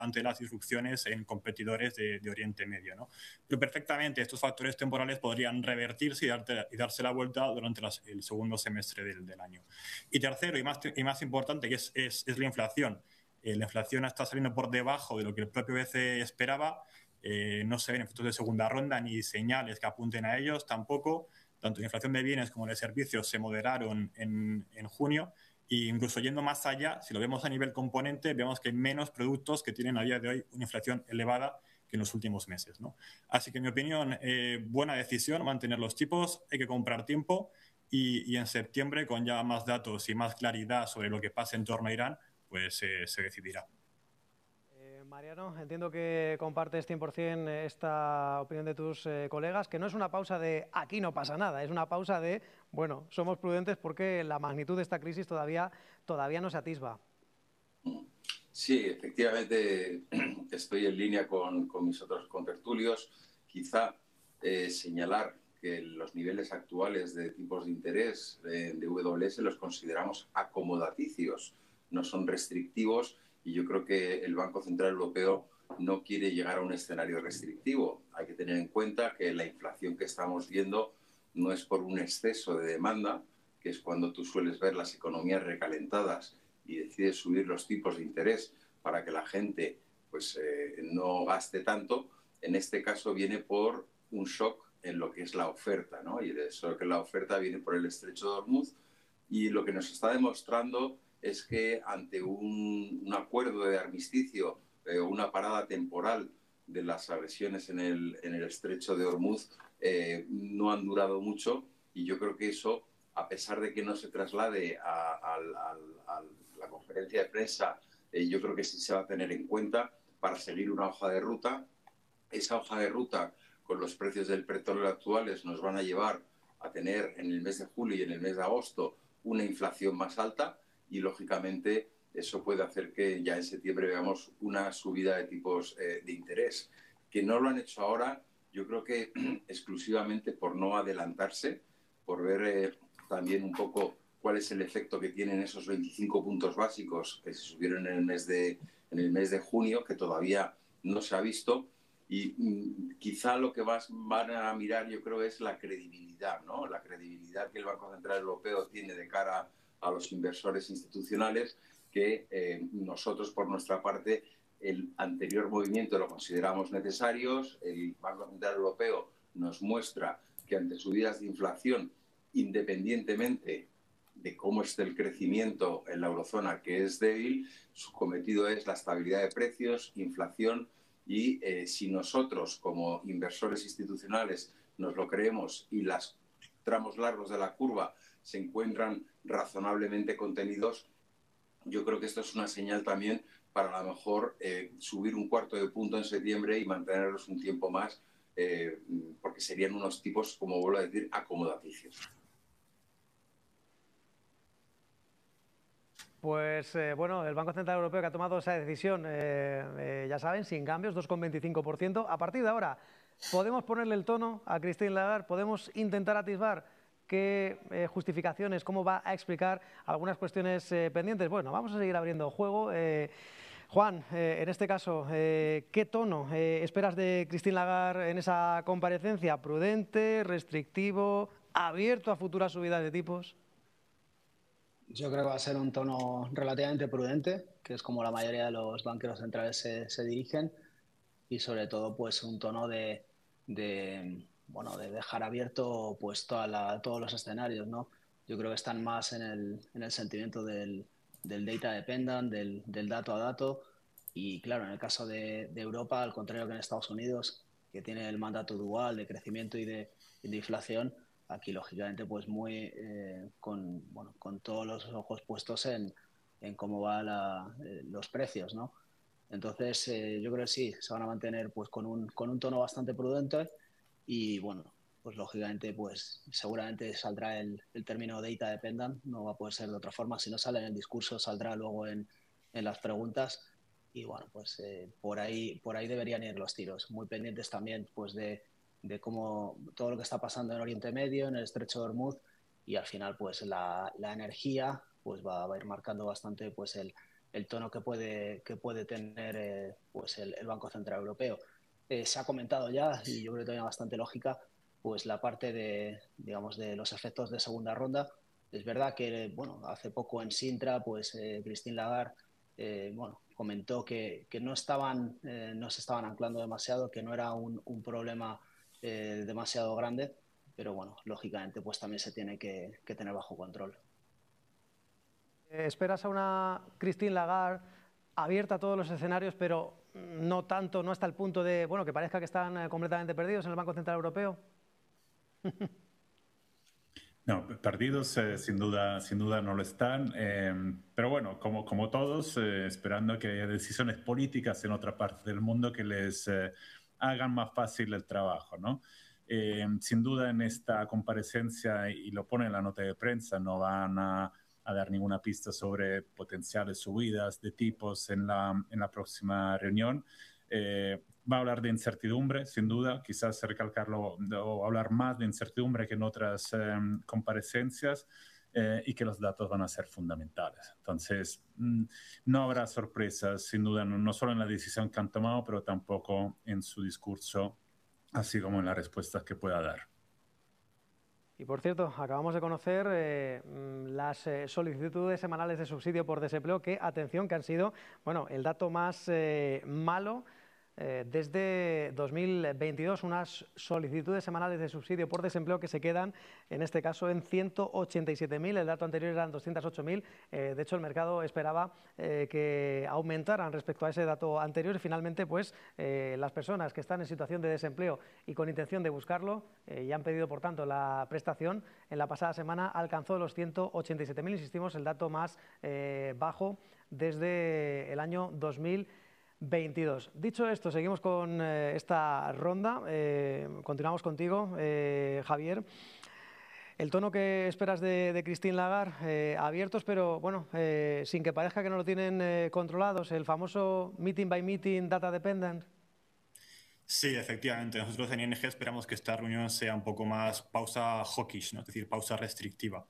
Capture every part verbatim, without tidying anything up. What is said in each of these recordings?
ante las disrupciones en competidores de, de Oriente Medio, ¿no? Pero perfectamente estos factores temporales podrían revertirse y, darte, y darse la vuelta durante las, el segundo semestre del, del año. Y tercero, y más, y más importante, que es, es, es la inflación. Eh, la inflación está saliendo por debajo de lo que el propio B C E esperaba. Eh, no se ven efectos de segunda ronda ni señales que apunten a ellos tampoco. Tanto la inflación de bienes como de servicios se moderaron en, en junio. E incluso yendo más allá, si lo vemos a nivel componente, vemos que hay menos productos que tienen a día de hoy una inflación elevada que en los últimos meses, ¿no? Así que, en mi opinión, eh, buena decisión mantener los tipos, hay que comprar tiempo y, y en septiembre, con ya más datos y más claridad sobre lo que pasa en torno a Irán, pues eh, se decidirá. Eh, Mariano, entiendo que compartes cien por cien esta opinión de tus eh, colegas, que no es una pausa de aquí no pasa nada, es una pausa de, bueno, somos prudentes porque la magnitud de esta crisis todavía, todavía no se atisba. Sí, efectivamente estoy en línea con, con mis otros contertulios. Quizá eh, señalar que los niveles actuales de tipos de interés de, de W S los consideramos acomodaticios, no son restrictivos, y yo creo que el Banco Central Europeo no quiere llegar a un escenario restrictivo. Hay que tener en cuenta que la inflación que estamos viendo no es por un exceso de demanda, que es cuando tú sueles ver las economías recalentadas y decides subir los tipos de interés para que la gente pues, eh, no gaste tanto. En este caso viene por un shock en lo que es la oferta, ¿no? Y de eso que la oferta viene por el estrecho de Hormuz, y lo que nos está demostrando es que ante un, un acuerdo de armisticio o eh, una parada temporal de las agresiones en el, en el estrecho de Hormuz eh, no han durado mucho, y yo creo que eso, a pesar de que no se traslade a, a, a, a la conferencia de prensa, eh, yo creo que sí se va a tener en cuenta para seguir una hoja de ruta. Esa hoja de ruta con los precios del petróleo actuales nos van a llevar a tener en el mes de julio y en el mes de agosto una inflación más alta, y lógicamente eso puede hacer que ya en septiembre veamos una subida de tipos eh, de interés, que no lo han hecho ahora, yo creo que exclusivamente por no adelantarse, por ver eh, también un poco cuál es el efecto que tienen esos veinticinco puntos básicos que se subieron en el mes de, en el mes de junio, que todavía no se ha visto. Y mm, quizá lo que más van a mirar, yo creo, es la credibilidad, ¿no? La credibilidad que el Banco Central Europeo tiene de cara a los inversores institucionales, que eh, nosotros, por nuestra parte, el anterior movimiento lo consideramos necesario. El Banco Central Europeo nos muestra que ante subidas de inflación, independientemente de cómo esté el crecimiento en la eurozona, que es débil, su cometido es la estabilidad de precios, inflación. Y eh, si nosotros, como inversores institucionales, nos lo creemos y los tramos largos de la curva se encuentran razonablemente contenidos, yo creo que esto es una señal también para a lo mejor eh, subir un cuarto de punto en septiembre y mantenerlos un tiempo más, eh, porque serían unos tipos, como vuelvo a decir, acomodaticios. Pues eh, bueno, el Banco Central Europeo que ha tomado esa decisión, eh, eh, ya saben, sin cambios, dos coma veinticinco por ciento. A partir de ahora, ¿podemos ponerle el tono a Christine Lagarde? ¿Podemos intentar atisbar qué eh, justificaciones, cómo va a explicar algunas cuestiones eh, pendientes? Bueno, vamos a seguir abriendo juego. Eh, Juan, eh, en este caso, eh, ¿qué tono eh, esperas de Christine Lagarde en esa comparecencia? ¿Prudente, restrictivo, abierto a futuras subidas de tipos? Yo creo que va a ser un tono relativamente prudente, que es como la mayoría de los banqueros centrales se, se dirigen, y sobre todo pues un tono de, de, bueno, de dejar abierto pues toda la, todos los escenarios, ¿no? Yo creo que están más en el, en el sentimiento del, del data dependent, del, del dato a dato, y claro, en el caso de, de Europa, al contrario que en Estados Unidos, que tiene el mandato dual de crecimiento y de, y de inflación, aquí lógicamente pues muy eh, con, bueno, con todos los ojos puestos en, en cómo van eh, los precios, ¿no? Entonces eh, yo creo que sí, se van a mantener pues con un, con un tono bastante prudente, y bueno, pues lógicamente pues seguramente saldrá el, el término data dependent, no va a poder ser de otra forma. Si no sale en el discurso, saldrá luego en, en las preguntas, y bueno, pues eh, por ahí por ahí deberían ir los tiros, muy pendientes también pues de de cómo todo lo que está pasando en Oriente Medio, en el estrecho de Hormuz, y al final pues la, la energía pues va, va a ir marcando bastante pues el, el tono que puede, que puede tener eh, pues el, el Banco Central Europeo. Eh, se ha comentado ya, y yo creo que tiene bastante lógica, pues la parte de, digamos, de los efectos de segunda ronda. Es verdad que, bueno, hace poco en Sintra, pues eh, Christine Lagarde, eh, bueno, comentó que, que no estaban, eh, no se estaban anclando demasiado, que no era un, un problema eh, demasiado grande, pero bueno, lógicamente, pues también se tiene que, que tener bajo control. ¿Esperas a una Christine Lagarde abierta a todos los escenarios, pero no tanto, no hasta el punto de, bueno, que parezca que están eh, completamente perdidos en el Banco Central Europeo? No, perdidos eh, sin duda, sin duda no lo están, eh, pero bueno, como, como todos, eh, esperando que haya decisiones políticas en otra parte del mundo que les eh, hagan más fácil el trabajo, ¿no? Eh, sin duda en esta comparecencia, y lo pone en la nota de prensa, no van a, a dar ninguna pista sobre potenciales subidas de tipos en la, en la próxima reunión. Eh, va a hablar de incertidumbre, sin duda, quizás recalcarlo o hablar más de incertidumbre que en otras eh, comparecencias, eh, y que los datos van a ser fundamentales. Entonces, mmm, no habrá sorpresas, sin duda, no, no solo en la decisión que han tomado, pero tampoco en su discurso, así como en las respuestas que pueda dar. Y por cierto, acabamos de conocer eh, las eh, solicitudes semanales de subsidio por desempleo, que, atención, que han sido, bueno, el dato más eh, malo eh, desde dos mil veintidós, unas solicitudes semanales de subsidio por desempleo que se quedan, en este caso, en ciento ochenta y siete mil, el dato anterior eran doscientos ocho mil, eh, de hecho el mercado esperaba eh, que aumentaran respecto a ese dato anterior y finalmente pues eh, las personas que están en situación de desempleo y con intención de buscarlo eh, y han pedido por tanto la prestación, en la pasada semana alcanzó los ciento ochenta y siete mil, insistimos, el dato más eh, bajo desde el año dos mil veintidós. Dicho esto, seguimos con eh, esta ronda. Eh, continuamos contigo, eh, Javier. El tono que esperas de, de Christine Lagarde, eh, abiertos, pero bueno, eh, sin que parezca que no lo tienen eh, controlados, el famoso meeting by meeting, data dependent. Sí, efectivamente. Nosotros en I N G esperamos que esta reunión sea un poco más pausa hawkish, ¿no? Es decir, pausa restrictiva.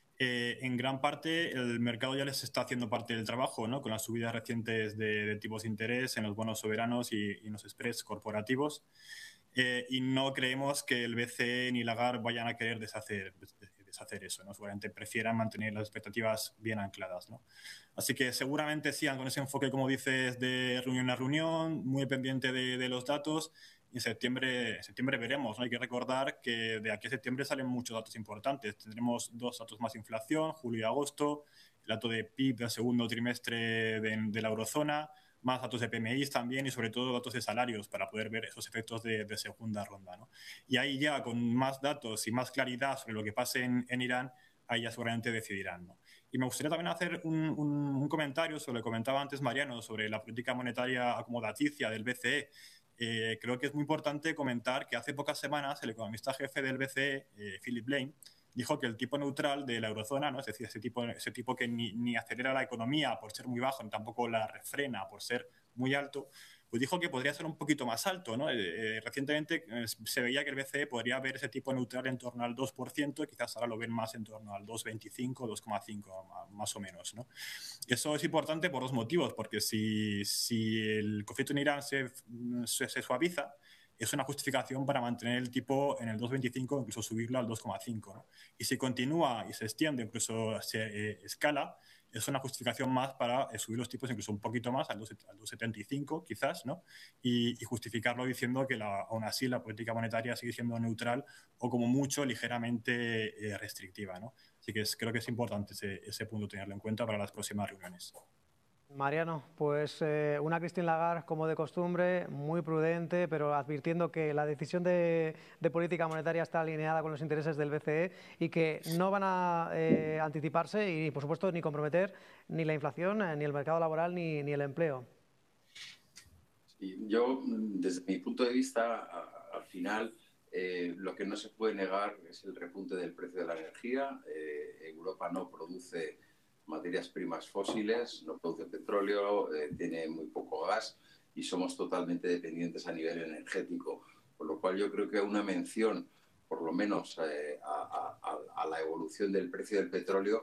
Eh, en gran parte el mercado ya les está haciendo parte del trabajo, ¿no? Con las subidas recientes de, de tipos de interés en los bonos soberanos y, y en los spreads corporativos. Eh, y no creemos que el B C E ni Lagarde vayan a querer deshacer, deshacer eso, ¿no? Seguramente prefieran mantener las expectativas bien ancladas, ¿no? Así que seguramente sigan con ese enfoque, como dices, de reunión a reunión, muy pendiente de, de los datos. Y en septiembre, en septiembre veremos, ¿no? Hay que recordar que de aquí a septiembre salen muchos datos importantes. Tendremos dos datos más de inflación, julio y agosto, el dato de P I B del segundo trimestre de, de la eurozona, más datos de P M Is también y sobre todo datos de salarios para poder ver esos efectos de, de segunda ronda, ¿no? Y ahí ya con más datos y más claridad sobre lo que pase en, en Irán, ahí ya seguramente decidirán, ¿no? Y me gustaría también hacer un, un, un comentario sobre lo que comentaba antes Mariano, sobre la política monetaria acomodaticia del B C E. Eh, creo que es muy importante comentar que hace pocas semanas el economista jefe del B C E, eh, Philip Lane, dijo que el tipo neutral de la eurozona, ¿no? Es decir, ese tipo, ese tipo que ni, ni acelera la economía por ser muy bajo, ni tampoco la refrena por ser muy alto, pues dijo que podría ser un poquito más alto, ¿no? Eh, eh, recientemente eh, se veía que el B C E podría ver ese tipo neutral en torno al dos por ciento, y quizás ahora lo ven más en torno al dos coma veinticinco, dos coma cinco, más o menos, ¿no? Eso es importante por dos motivos, porque si, si el conflicto en Irán se, se, se suaviza, es una justificación para mantener el tipo en el dos coma veinticinco, incluso subirlo al dos coma cinco, ¿no? Y si continúa y se extiende, incluso se eh, escala, es una justificación más para eh, subir los tipos incluso un poquito más, al dos coma setenta y cinco quizás, ¿no? Y, y justificarlo diciendo que la, aún así la política monetaria sigue siendo neutral o como mucho ligeramente eh, restrictiva, ¿no? Así que es, creo que es importante ese, ese punto tenerlo en cuenta para las próximas reuniones. Mariano, pues eh, una Christine Lagarde, como de costumbre, muy prudente, pero advirtiendo que la decisión de, de política monetaria está alineada con los intereses del B C E y que no van a eh, anticiparse y, por supuesto, ni comprometer ni la inflación, eh, ni el mercado laboral, ni, ni el empleo. Sí, yo, desde mi punto de vista, a, al final, eh, lo que no se puede negar es el repunte del precio de la energía. Eh, Europa no produce materias primas fósiles, no produce petróleo, eh, tiene muy poco gas y somos totalmente dependientes a nivel energético. Por lo cual yo creo que una mención, por lo menos, eh, a, a, a la evolución del precio del petróleo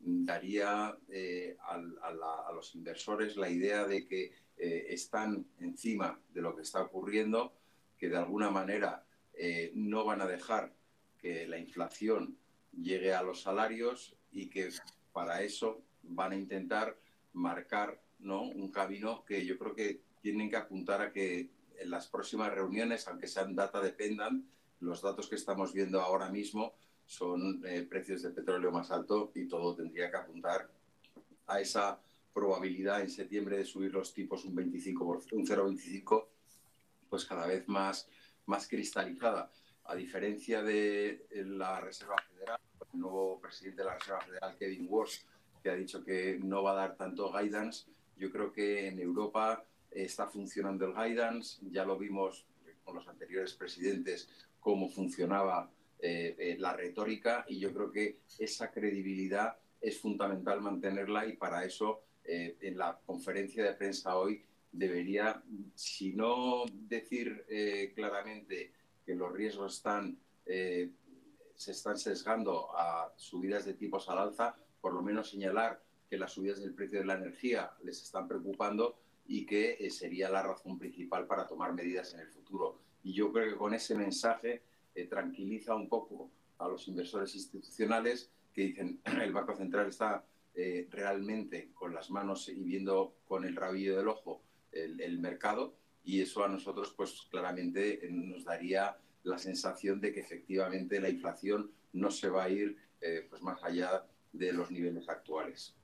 daría eh, a, a, la, a los inversores la idea de que eh, están encima de lo que está ocurriendo, que de alguna manera eh, no van a dejar que la inflación llegue a los salarios y que para eso van a intentar marcar, ¿no?, un camino que yo creo que tienen que apuntar a que en las próximas reuniones, aunque sean data dependent, los datos que estamos viendo ahora mismo son eh, precios de petróleo más altos y todo tendría que apuntar a esa probabilidad en septiembre de subir los tipos un veinticinco por ciento, un cero coma veinticinco, pues cada vez más, más cristalizada. A diferencia de la Reserva Federal, el nuevo presidente de la Reserva Federal, Kevin Warsh, que ha dicho que no va a dar tanto guidance, yo creo que en Europa está funcionando el guidance. Ya lo vimos con los anteriores presidentes cómo funcionaba eh, eh, la retórica, y yo creo que esa credibilidad es fundamental mantenerla, y para eso eh, en la conferencia de prensa hoy debería, si no decir eh, claramente que los riesgos están, eh, se están sesgando a subidas de tipos al alza, por lo menos señalar que las subidas del precio de la energía les están preocupando y que eh, sería la razón principal para tomar medidas en el futuro. Y yo creo que con ese mensaje eh, tranquiliza un poco a los inversores institucionales que dicen el Banco Central está eh, realmente con las manos y viendo con el rabillo del ojo el, el mercado, y eso a nosotros pues claramente eh, nos daría la sensación de que efectivamente la inflación no se va a ir eh, pues más allá de los niveles actuales.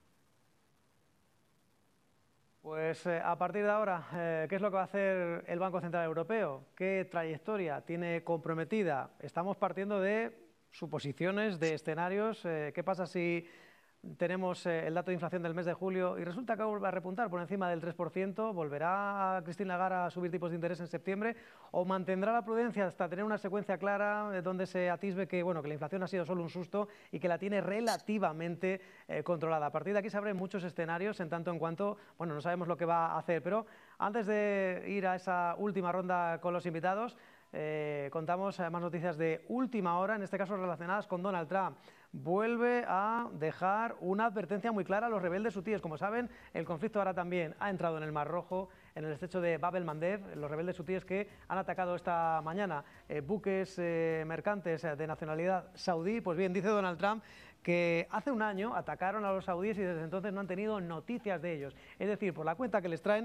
Pues eh, a partir de ahora, eh, ¿qué es lo que va a hacer el Banco Central Europeo? ¿Qué trayectoria tiene comprometida? Estamos partiendo de suposiciones, de escenarios. Eh, ¿Qué pasa si tenemos eh, el dato de inflación del mes de julio y resulta que vuelve a repuntar por encima del tres por ciento? ¿Volverá Christine Lagarde a subir tipos de interés en septiembre? ¿O mantendrá la prudencia hasta tener una secuencia clara eh, donde se atisbe que, bueno, que la inflación ha sido solo un susto y que la tiene relativamente eh, controlada? A partir de aquí se abren muchos escenarios en tanto en cuanto, bueno, no sabemos lo que va a hacer, pero antes de ir a esa última ronda con los invitados, eh, contamos eh, más noticias de última hora, en este caso relacionadas con Donald Trump. Vuelve a dejar una advertencia muy clara a los rebeldes hutíes. Como saben, el conflicto ahora también ha entrado en el Mar Rojo, en el estrecho de Bab el-Mandeb, los rebeldes hutíes que han atacado esta mañana eh, buques eh, mercantes de nacionalidad saudí. Pues bien, dice Donald Trump que hace un año atacaron a los saudíes y desde entonces no han tenido noticias de ellos. Es decir, por la cuenta que les traen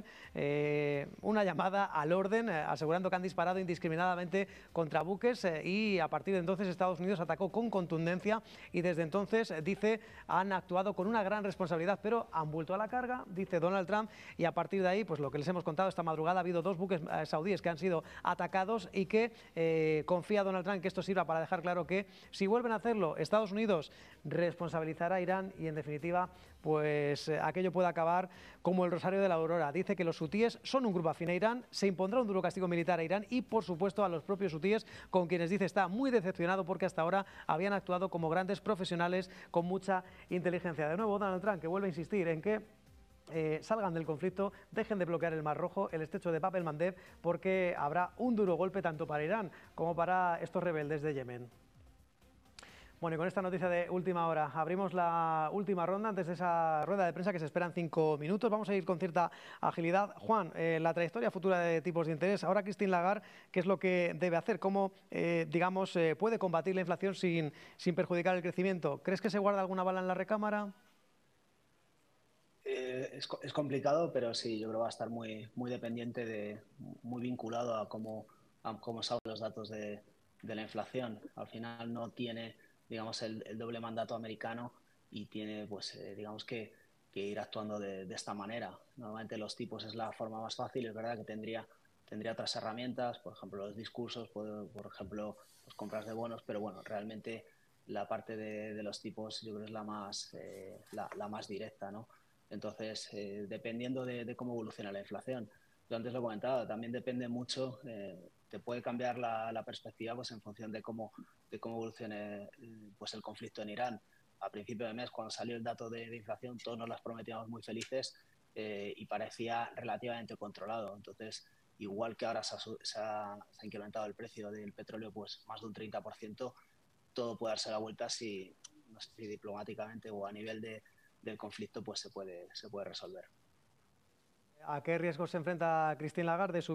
eh, una llamada al orden, eh, asegurando que han disparado indiscriminadamente contra buques eh, y a partir de entonces Estados Unidos atacó con contundencia y desde entonces, eh, dice, han actuado con una gran responsabilidad, pero han vuelto a la carga, dice Donald Trump, y a partir de ahí, pues lo que les hemos contado esta madrugada, ha habido dos buques eh, saudíes que han sido atacados y que eh, confía Donald Trump que esto sirva para dejar claro que si vuelven a hacerlo, Estados Unidos responsabilizará a Irán y, en definitiva, pues eh, aquello puede acabar como el Rosario de la Aurora. Dice que los hutíes son un grupo afín a Irán, se impondrá un duro castigo militar a Irán y, por supuesto, a los propios hutíes, con quienes dice está muy decepcionado porque hasta ahora habían actuado como grandes profesionales con mucha inteligencia. De nuevo, Donald Trump, que vuelve a insistir en que Eh, salgan del conflicto, dejen de bloquear el Mar Rojo, el estrecho de Bab el-Mandeb, porque habrá un duro golpe tanto para Irán como para estos rebeldes de Yemen. Bueno, y con esta noticia de última hora abrimos la última ronda antes de esa rueda de prensa que se esperan cinco minutos. Vamos a ir con cierta agilidad. Juan, eh, la trayectoria futura de tipos de interés. Ahora Christine Lagarde, ¿qué es lo que debe hacer? ¿Cómo, eh, digamos, eh, puede combatir la inflación sin, sin perjudicar el crecimiento? ¿Crees que se guarda alguna bala en la recámara? Eh, es, es complicado, pero sí, yo creo que va a estar muy, muy dependiente, de, muy vinculado a cómo, a cómo saben los datos de, de la inflación. Al final no tiene, digamos, el, el doble mandato americano y tiene, pues, eh, digamos que, que ir actuando de, de esta manera. Normalmente los tipos es la forma más fácil, es verdad que tendría, tendría otras herramientas, por ejemplo, los discursos, por, por ejemplo, las compras de bonos, pero bueno, realmente la parte de, de los tipos yo creo que es la más, eh, la, la más directa, ¿no? Entonces, eh, dependiendo de, de cómo evoluciona la inflación. Yo antes lo he comentado, también depende mucho, eh, te puede cambiar la, la perspectiva pues, en función de cómo, de cómo evolucione pues, el conflicto en Irán. A principio de mes, cuando salió el dato de, de inflación, todos nos las prometíamos muy felices eh, y parecía relativamente controlado. Entonces, igual que ahora se ha, se, ha, se ha incrementado el precio del petróleo pues más de un treinta por ciento, todo puede darse la vuelta si, no sé si diplomáticamente o a nivel de, del conflicto, pues se puede, se puede resolver. ¿A qué riesgos se enfrenta Christine Lagarde de su